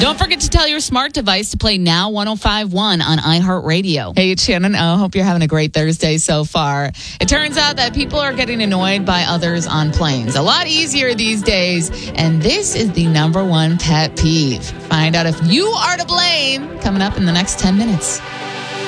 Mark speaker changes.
Speaker 1: Don't forget to tell your smart device to play Now 105.1 on iHeartRadio. Hey, it's Shannon. I hope you're having a great Thursday so far. It turns out that people are getting annoyed by others on planes. A lot easier these days. And this is the number one pet peeve. Find out if you are to blame coming up in the next 10 minutes.